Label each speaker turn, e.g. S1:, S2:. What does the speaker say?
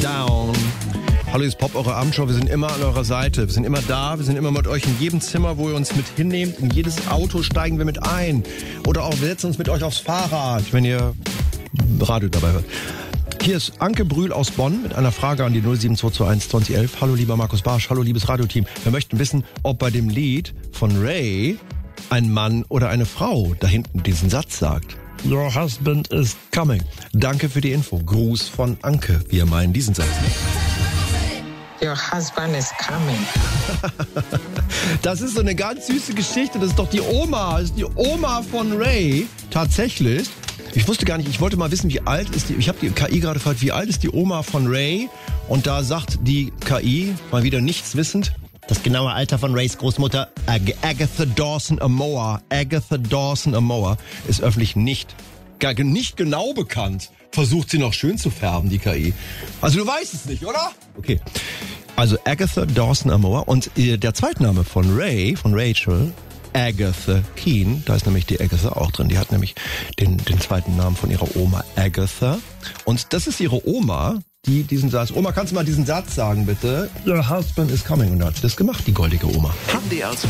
S1: Down. Hallo, ist Pop, eure Abendshow. Wir sind immer an eurer Seite. Wir sind immer da. Wir sind immer mit euch in jedem Zimmer, wo ihr uns mit hinnehmt. In jedes Auto steigen wir mit ein. Oder auch wir setzen uns mit euch aufs Fahrrad, wenn ihr Radio dabei hört. Hier ist Anke Brühl aus Bonn mit einer Frage an die 07221 2011. Hallo, lieber Markus Barsch. Hallo, liebes Radioteam. Wir möchten wissen, ob bei dem Lied von Ray ein Mann oder eine Frau da hinten diesen Satz sagt. Your husband is coming. Danke für die Info. Gruß von Anke. Wir meinen diesen Satz.
S2: Your husband is coming.
S1: Das ist so eine ganz süße Geschichte. Das ist doch die Oma. Das ist die Oma von Ray. Tatsächlich. Ich wusste gar nicht, ich wollte mal wissen, wie alt ist die. Ich habe die KI gerade gefragt, wie alt ist die Oma von Ray? Und da sagt die KI, mal wieder nichts wissend, das genaue Alter von Rays Großmutter, Agatha Dawson Amoa. Agatha Dawson Amoa ist öffentlich nicht genau bekannt. Versucht sie noch schön zu färben, die KI. Also du weißt es nicht, oder? Okay. Also Agatha Dawson Amoa und der Zweitname von Ray, von Rachel, Agatha Keane, da ist nämlich die Agatha auch drin. Die hat nämlich den zweiten Namen von ihrer Oma, Agatha. Und das ist ihre Oma, die diesen Satz... Oma, kannst du mal diesen Satz sagen, bitte? Your husband is coming. Und da hat sie das gemacht, die goldige Oma.
S3: NDR